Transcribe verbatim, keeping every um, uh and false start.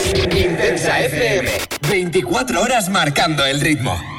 Intensa F M. veinticuatro horas marcando el ritmo.